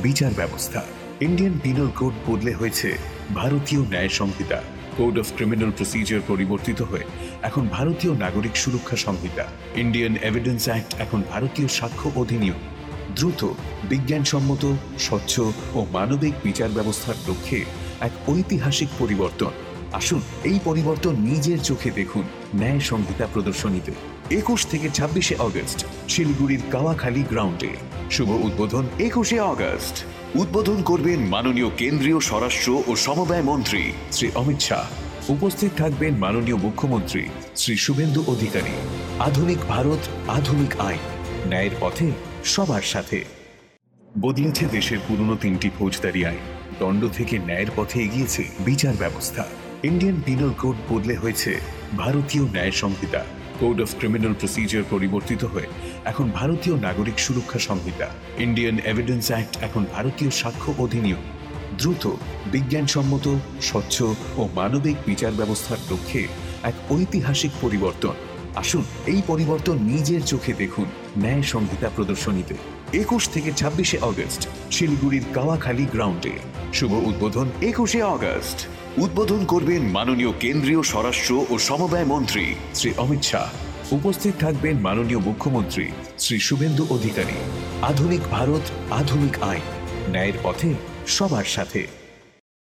বিচার ব্যবস্থা। Indian penal code বদলে হয়েছে ভারতীয় ন্যায় সংহিতা। কোড অফ ক্রিমিনাল প্রসিজার পরিবর্তিত হয়ে এখন ভারতীয় নাগরিক সুরক্ষা সংহিতা। ইন্ডিয়ান এভিডেন্স অ্যাক্ট এখন ভারতীয় সাক্ষ্য অধিনিয়ম। দ্রুত, বিজ্ঞানসম্মত, স্বচ্ছ ও মানবিক বিচার ব্যবস্থার লক্ষ্যে এক ঐতিহাসিক পরিবর্তন। আসুন এই পরিবর্তন নিজের চোখে দেখুন ন্যায় সংহিতা প্রদর্শনীতে। 21 থেকে 26 অগস্ট শিলিগুড়ির কাওয়াখালী গ্রাউন্ডে। শুভ উদ্বোধন 21 অগস্ট। উদ্বোধন করবেন মাননীয় কেন্দ্রীয় স্বরাষ্ট্র ও সমবায় মন্ত্রী শ্রী অমিত শাহ। উপস্থিত থাকবেন মাননীয় মুখ্যমন্ত্রী শ্রী শুভেন্দু অধিকারী। আধুনিক ভারত, আধুনিক আইন, ন্যায়ের পথে সবার সাথে। বদলেছে দেশের পুরনো 3টি ফৌজদারি আইন। দণ্ড থেকে ন্যায়ের পথে এগিয়েছে বিচার ব্যবস্থা। ইন্ডিয়ান পিনাল কোড বদলে হয়েছে ভারতীয় ন্যায় সংহিতা। কোড অফ ক্রিমিনাল প্রসিজার পরিবর্তিত হয়ে এখন ভারতীয় নাগরিক সুরক্ষা সংহিতা। ইন্ডিয়ান এভিডেন্স অ্যাক্ট এখন ভারতীয় সাক্ষ্য অধিনিয়ম। দ্রুত, বিজ্ঞানসম্মত, স্বচ্ছ ও মানবিক বিচার ব্যবস্থার লক্ষ্যে এক ঐতিহাসিক পরিবর্তন। আসুন এই পরিবর্তন নিজের চোখে দেখুন ন্যায় সংহিতা প্রদর্শনীতে। 21 থেকে 26 অগস্ট শিলিগুড়ির কাওয়াখালী গ্রাউন্ডে। শুভ উদ্বোধন 21 অগস্ট। উদ্বোধন করবেন মাননীয় কেন্দ্রীয় স্বরাষ্ট্র ও সমবায় মন্ত্রী শ্রী অমিত শাহ। উপস্থিত থাকবেন মাননীয় মুখ্যমন্ত্রী শ্রী শুভেন্দু অধিকারী। আধুনিক ভারত, আধুনিক আইন, ন্যায়ের পথে সবার সাথে।